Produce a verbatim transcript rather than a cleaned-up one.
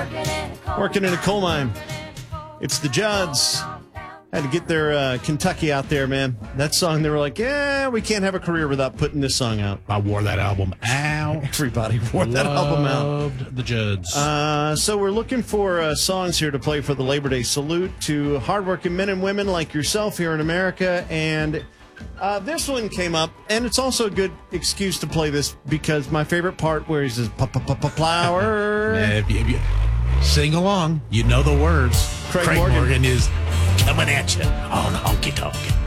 Working in a coal mine. It's the Judds. Had to get their uh, Kentucky out there, man. That song, they were like, yeah, we can't have a career without putting this song out. I wore that album out. Everybody wore that album out. Loved the Judds. Uh, so we're looking for uh, songs here to play for the Labor Day salute to hardworking men and women like yourself here in America. And uh, this one came up, and it's also a good excuse to play this because my favorite part where he says, "Flower." If you, if you sing along, you know the words. Craig Craig Morgan. Morgan is coming at you on Honky Tonk.